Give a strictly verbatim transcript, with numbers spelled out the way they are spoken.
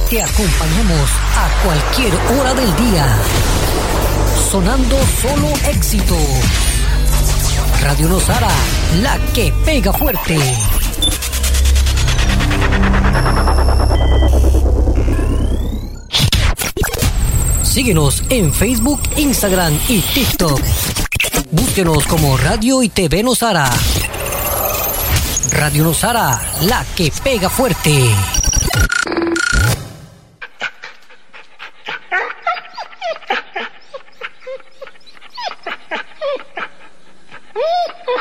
Te acompañamos a cualquier hora del día. Sonando solo éxito. Radio Nosara, la que pega fuerte. Síguenos en Facebook, Instagram y TikTok. Búsquenos como Radio y T V Nosara. Radio Nosara, la que pega fuerte.